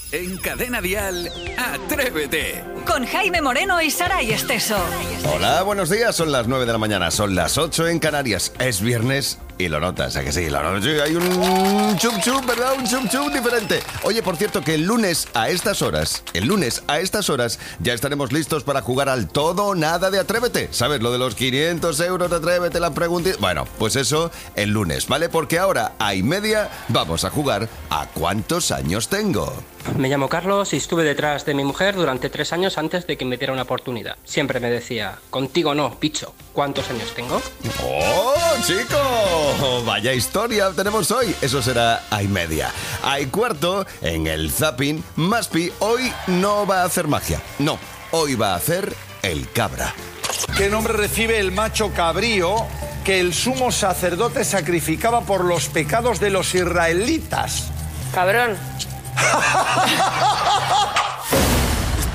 En Cadena Dial, Atrévete. Con Jaime Moreno y Saray Esteso. Hola, buenos días. Son las 9 de la mañana, son las 8 en Canarias. Es viernes y lo notas, ¿a que sí? Hay un chup chup, ¿verdad? Un chup chup diferente. Oye, por cierto, que el lunes a estas horas, ya estaremos listos para jugar al todo o nada de Atrévete. ¿Sabes? Lo de los 500 euros de Atrévete, la pregunta. Bueno, pues eso el lunes, ¿vale? Porque ahora, a y media, vamos a jugar a ¿cuántos años tengo? Me llamo Carlos y estuve detrás de mi mujer durante 3 años antes de que me diera una oportunidad. Siempre me decía, contigo no, picho. ¿Cuántos años tengo? ¡Oh, chico! Vaya historia tenemos hoy. Eso será a y media. A y cuarto, en el zapping, Maspi hoy no va a hacer magia. No, hoy va a hacer el cabra. ¿Qué nombre recibe el macho cabrío que el sumo sacerdote sacrificaba por los pecados de los israelitas? Cabrón.